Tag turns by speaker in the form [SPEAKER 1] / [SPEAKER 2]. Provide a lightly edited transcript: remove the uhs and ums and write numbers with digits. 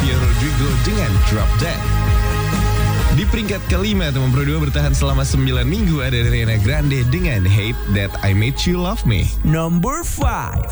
[SPEAKER 1] Olivia Rodrigo dengan Drop Dead. Di peringkat kelima, nomor 2 bertahan selama 9 minggu ada Ariana Grande dengan Hate That I Made You Love Me.
[SPEAKER 2] Number 5.